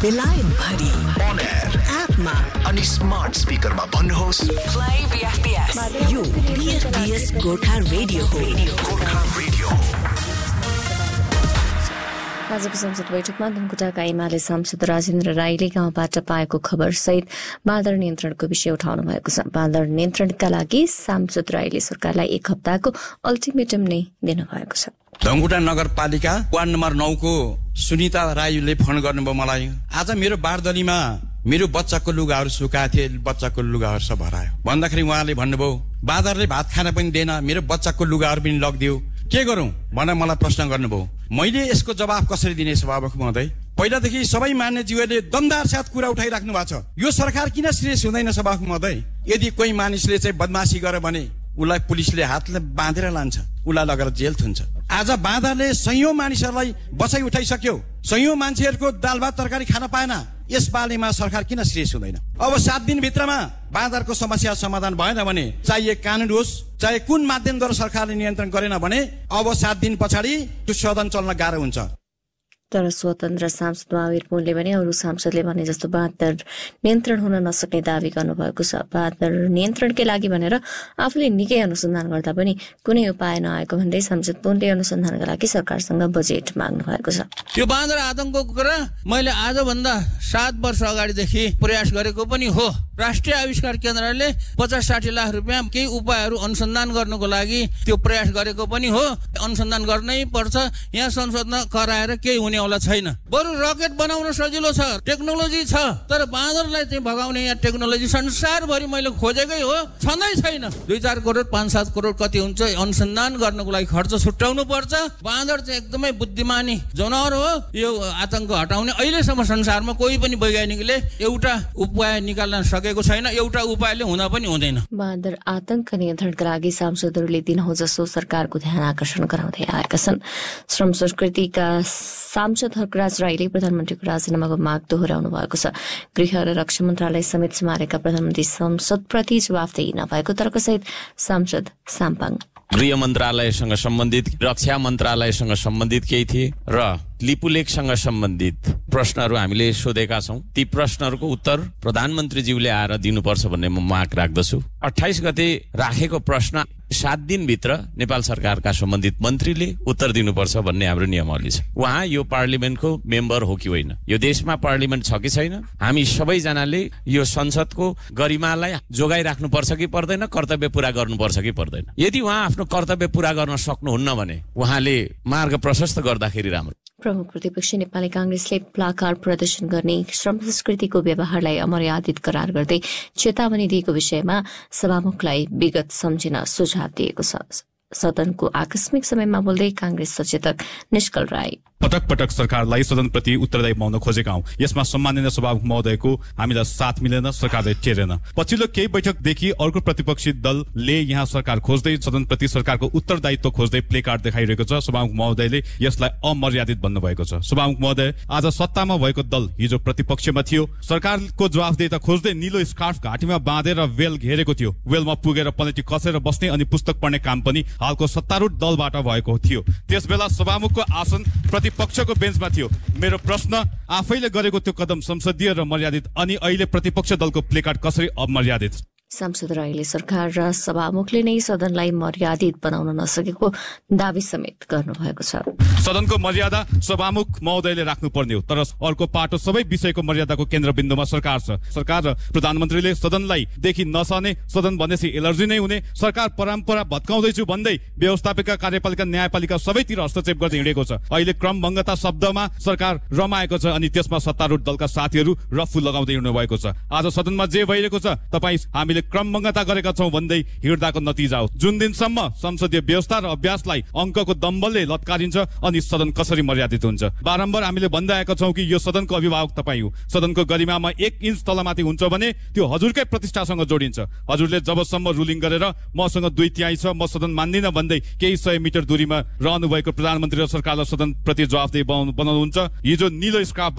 बेलायत भरि On air एपमा अनि स्मार्ट स्पिकरमा भन्नुहोस् Play BFBS. यो BFBS गोर्खा रेडियो हो. गोर्खा रेडियो। आजको संसद बैठकमा धनकुटाका एमाले सांसद राजेन्द्र राईले गाउँबाट पाएको खबर सहित बाँदर नियन्त्रणको विषय उठाउनु भएको छ। बाँदर नियन्त्रणका लागि सांसद राईले सरकारलाई 1 हप्ताको अल्टिमेटम नै दिनुभएको छ। धनकुटा नगरपालिका वार्ड नम्बर 9 को सुनिता राईले फोन गर्नुभयो मलाई। आज मेरो बारदलीमा मेरो बच्चाको लुगाहरू सुकाएको थिए, बच्चाको लुगाहरू सब हरायो भन्दाखेरि उहाँले भन्नुभयो बाँदरले भात खान पनि दिएन, मेरो बच्चाको लुगाहरू पनि लगिदियो, के गरौं भनेर मलाई प्रश्न गर्नुभयो। मैले यसको जवाफ कसरी दिने सभामुख महोदय? पहिलादेखि सबै मान्यज्यूहरूले दमदार साथ कुरा उठाइराख्नु भएको छ। यो सरकार किन सिरियस हुँदैन सभामुख महोदय? यदि कोही मानिसले चाहिँ बदमासी गर्यो भने उलाई पुलिसले हातले बाँधेर लान्छ, उलाई लगेर जेल थुन्छ। आज बाँदरले सयौं मानिसहरूलाई बसाइ उठाइसक्यो, सयौं मान्छेहरूको दाल भात तरकारी खान पाएन। यस बारेमा सरकार किन सिरियस हुँदैन? अब 7 दिन भित्रमा बाँदरको समस्या समाधान भएन भने चाहिए कानून होस्, चाहे कुन माध्यमद्वारा सरकारले नियन्त्रण गरेन भने अब 7 दिन पछाडि त्यो सदन चल्न गाह्रो हुन्छ। तर स्वतन्त्र सांसद महावीर पुनले भने अरू सांसदले भने जस्तो बाँदर नियन्त्रण हुन नसक्ने दावी गर्नुभएको छ। बाँदर नियन्त्रणकै लागि भनेर आफूले निकै अनुसन्धान गर्दा पनि कुनै उपाय नआएको भन्दै सांसद पुनले अनुसन्धानका लागि सरकारसँग बजेट माग्नु भएको छ। यो बाँदर आतंकको कुरा मैले आजभन्दा 7 वर्ष अगाडिदेखि प्रयास गरेको पनि हो। राष्ट्रिय आविष्कार केन्द्रले 50-60 लाख रुपियाँ केही उपायहरू अनुसन्धान गर्नको लागि त्यो प्रयास गरेको पनि हो। अनुसन्धान गर्नै पर्छ, यहाँ संसदमा कराएर केही हुनेवाला छैन। बरु रकेट बनाउन सजिलो छ, टेक्नोलोजी छ, तर बाँदरलाई चाहिँ भगाउने यहाँ टेक्नोलोजी संसारभरि मैले खोजेकै हो, छँदै छैन। 2-4 करोड 5-7 करोड कति हुन्छ अनुसन्धान गर्नको लागि खर्च छुट्याउनु पर्छ। बाँदर चाहिँ एकदमै बुद्धिमानी जनावर हो। यो आतंक हटाउने अहिलेसम्म संसारमा कोही पनि वैज्ञानिकले एउटा उपाय निकाल्न सकेको छैन, एउटा उपायले हुन पनि हुँदैन। बाँदर आतंक नियन्त्रणका लागि सांसदहरूले दिनहुँ जसो सरकारको ध्यान आकर्षण गराउँदै आएका छन्। श्रम संस्कृतिका सांसद हर्कराज राईले प्रधानमन्त्रीको राजीनामाको माग दोहोऱ्याउनु भएको छ। गृह र रक्षा मन्त्रालय समेत समारेका प्रधानमन्त्री संसदप्रति जवाफदेही नभएको तर्कसहित सांसद साम्पाङ गृह मन्त्रालयसँग सम्बन्धित, रक्षा मन्त्रालयसँग सम्बन्धित केही थिए र लिपुलेखसँग सम्बन्धित प्रश्नहरू हामीले सोधेका छौं। ती प्रश्नहरूको उत्तर प्रधानमन्त्रीज्यूले आएर दिनुपर्छ भन्ने म माग राख्दछु। 28 गते राखेको प्रश्न 7 दिनभित्र नेपाल सरकारका सम्बन्धित मन्त्रीले उत्तर दिनुपर्छ भन्ने हाम्रो नियमावली छ। उहाँ यो पार्लिमेन्टको मेम्बर हो कि होइन, यो देशमा पार्लिमेन्ट छ कि छैन, हामी सबैजनाले यो संसदको गरिमालाई जोगाइराख्नुपर्छ कि पर्दैन, कर्तव्य पूरा गर्नुपर्छ कि पर्दैन। यदि उहाँ आफ्नो कर्तव्य पूरा गर्न सक्नुहुन्न भने उहाँले मार्ग प्रशस्त गर्दाखेरि राम्रो। प्रमुख प्रतिपक्षी नेपाली कांग्रेसले प्लाकार्ड प्रदर्शन गर्ने श्रम संस्कृतिको व्यवहारलाई अमर्यादित करार गर्दै चेतावनी दिएको विषयमा सभामुखलाई विगत सम्झिन सुझाव दिएको छ। सदनको आकस्मिक समयमा बोल्दै कांग्रेस सचेतक निष्कल राई पटक पटक सरकारलाई सदनप्रति उत्तरदायी बनाउन खोजेका हौं। यसमा सम्माननीय सभामुख महोदयको हामीलाई साथ मिलेन, सरकारले टेरेन। पछिल्लो केही बैठकदेखि अर्को प्रतिपक्षी दलले यहाँ सरकार खोज्दै सदनप्रति सरकारको उत्तरदायित्व खोज्दै प्ले कार्ड देखाइरहेको छ। सभामुख महोदयले यसलाई अमर्यादित भन्नुभएको छ। सभामुख महोदय, आज सत्तामा भएको दल हिजो प्रतिपक्षमा थियो। सरकारको जवाफदेही खोज्दै निलो स्कार्फ घाँटीमा बाँधेर वेल घेरेको थियो। वेलमा पुगेर पलेटी कसेर बस्ने अनि पुस्तक पढ्ने काम पनि हालको सत्तारूढ दलबाट भएको थियो। त्यसबेला सभामुखको आसन प्रतिपक्षको बेन्चमा थियो। मेरो प्रश्न, आफैले गरेको त्यो कदम संसदीय र मर्यादित अनि अहिले प्रतिपक्ष दलको प्लेकार्ड कसरी अमर्यादित? सांसद राईले सरकार र सभामुखले नै सदनलाई मर्यादित बनाउन नसकेको दावी समेत गर्नुभएको छ। सदनको मर्यादा सभामुख महोदयले राख्नुपर्ने हो, तर अर्को पाटो सबै विषयको मर्यादाको केन्द्रबिन्दुमा सरकार छ। सरकार र प्रधानमन्त्रीले सदनलाई देखि नसहने, सदन भनेपछि एलर्जी नै हुने, सरकार परम्परा भत्काउँदैछु भन्दै व्यवस्थापिका कार्यपालिका न्यायपालिका सबैतिर हस्तक्षेप गर्दै हिँडेको छ। अहिले क्रमभङ्गता शब्दमा सरकार रमाएको छ अनि त्यसमा सत्तारूढ दलका साथीहरू रफू लगाउँदै हिँड्नु भएको छ। आज सदनमा जे भइरहेको छ तपाई हामीले क्रमभङ्गता गरेका छौं भन्दै हिँड्दाको नतिजा हो। जुन दिनसम्म संसदीय व्यवस्था र अभ्यासलाई अंकको दम्बलले लत्कारिन्छ अनि सदन कसरी मर्यादित हुन्छ? बारम्बार हामीले भन्दै आएका छौं कि यो सदनको अभिभावक तपाईँ हो। सदनको गरिमामा 1 इन्च तलमाथि हुन्छ भने त्यो हजुरकै प्रतिष्ठासँग जोडिन्छ। हजुरले जबसम्म रुलिङ गरेर मसँग 2/3 छ, म सदन मान्दिन भन्दै केही 100 मिटर दूरीमा रहनु भएको प्रधानमन्त्री र सरकारलाई सदन प्रति जवाफदेही बनाउनुहुन्छ। हिजो निलो स्कार्फ